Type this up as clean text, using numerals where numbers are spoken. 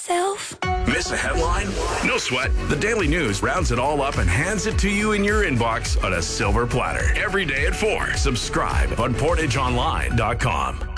myself. Miss a headline? No sweat. The Daily News rounds it all up and hands it to you in your inbox on a silver platter. Every day at 4. Subscribe on PortageOnline.com.